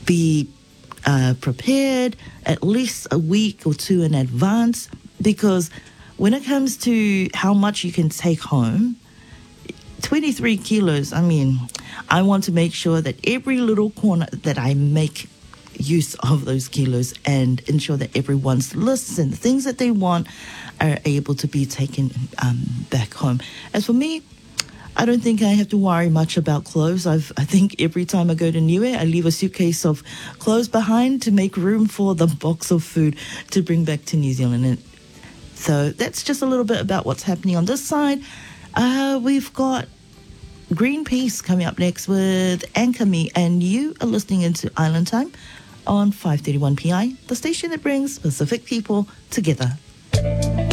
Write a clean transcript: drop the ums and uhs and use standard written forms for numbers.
be prepared at least a week or two in advance, because when it comes to how much you can take home, 23 kilos, I mean, I want to make sure that every little corner that I make use of those kilos and ensure that everyone's lists and the things that they want are able to be taken back home. As for me, I don't think I have to worry much about clothes. I think every time I go to Niue, I leave a suitcase of clothes behind to make room for the box of food to bring back to New Zealand. And so that's just a little bit about what's happening on this side. We've got Greenpeace coming up next with Anchor Me, and you are listening into Island Time on 531 PI, the station that brings Pacific people together.